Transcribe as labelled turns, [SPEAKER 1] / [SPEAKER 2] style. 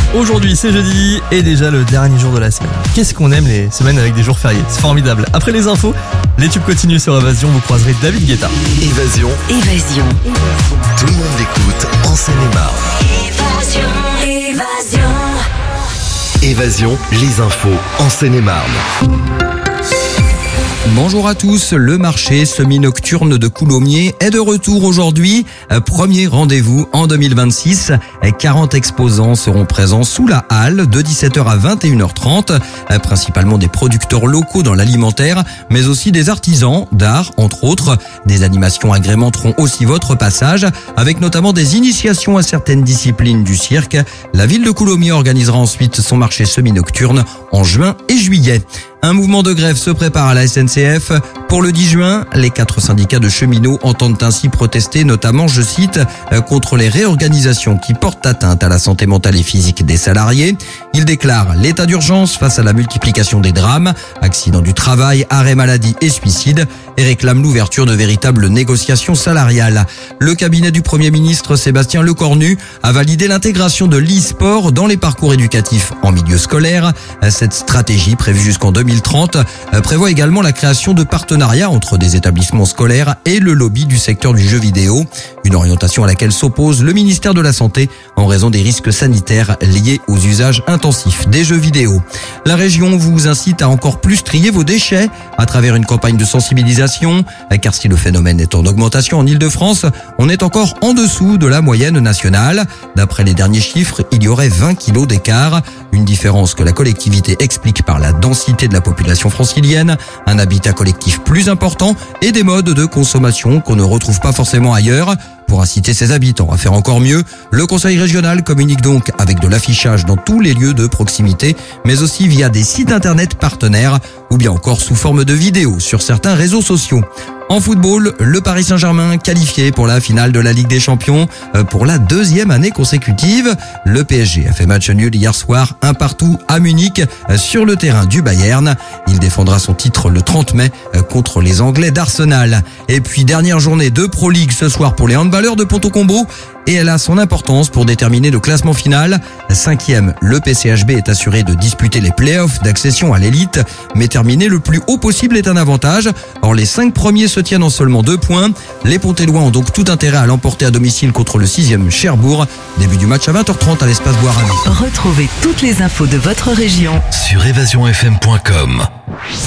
[SPEAKER 1] Aujourd'hui c'est jeudi et déjà le dernier jour de la semaine. Qu'est-ce qu'on aime les semaines avec des jours fériés, c'est formidable. Après les infos, les tubes continuent sur Évasion, vous croiserez David Guetta.
[SPEAKER 2] Évasion. Tout le monde l'écoute en Seine-et-Marne. Évasion, les infos en Seine-et-Marne.
[SPEAKER 3] Bonjour à tous, le marché semi-nocturne de Coulommiers est de retour aujourd'hui. Premier rendez-vous en 2026. 40 exposants seront présents sous la halle de 17h à 21h30. Principalement des producteurs locaux dans l'alimentaire, mais aussi des artisans d'art, entre autres. Des animations agrémenteront aussi votre passage, avec notamment des initiations à certaines disciplines du cirque. La ville de Coulommiers organisera ensuite son marché semi-nocturne en juin et juillet. Un mouvement de grève se prépare à la SNCF. Pour le 10 juin, les 4 syndicats de cheminots entendent ainsi protester, notamment, je cite, contre les réorganisations qui portent atteinte à la santé mentale et physique des salariés. Ils déclarent l'état d'urgence face à la multiplication des drames, accidents du travail, arrêt maladie et suicide, et réclament l'ouverture de véritables négociations salariales. Le cabinet du Premier ministre Sébastien Lecornu a validé l'intégration de l'e-sport dans les parcours éducatifs en milieu scolaire. Cette stratégie, prévue jusqu'en 2030, prévoit également la création de partenariats entre des établissements scolaires et le lobby du secteur du jeu vidéo. Une orientation à laquelle s'oppose le ministère de la Santé en raison des risques sanitaires liés aux usages intensifs des jeux vidéo. La région vous incite à encore plus trier vos déchets à travers une campagne de sensibilisation, car si le phénomène est en augmentation en Ile-de-France, on est encore en dessous de la moyenne nationale. D'après les derniers chiffres, il y aurait 20 kilos d'écart, une différence que la collectivité explique par la densité de la population francilienne, un habitat collectif plus important et des modes de consommation qu'on ne retrouve pas forcément ailleurs. Pour inciter ses habitants à faire encore mieux, le conseil régional communique donc avec de l'affichage dans tous les lieux de proximité, mais aussi via des sites internet partenaires ou bien encore sous forme de vidéos sur certains réseaux sociaux. En football, le Paris Saint-Germain qualifié pour la finale de la Ligue des Champions pour la 2e année consécutive. Le PSG a fait match nul hier soir, 1-1 à Munich sur le terrain du Bayern. Il défendra son titre le 30 mai contre les Anglais d'Arsenal. Et puis dernière journée de Pro League ce soir pour les handballeurs de Ponto-Combo. Et elle a son importance pour déterminer le classement final. 5e, le PCHB est assuré de disputer les playoffs d'accession à l'élite, mais terminer le plus haut possible est un avantage. Or, les 5 premiers se tiennent en seulement 2 points. Les Pontélois ont donc tout intérêt à l'emporter à domicile contre le 6e Cherbourg. Début du match à 20h30 à l'espace Bois-Rami.
[SPEAKER 4] Retrouvez toutes les infos de votre région
[SPEAKER 2] Sur évasionfm.com.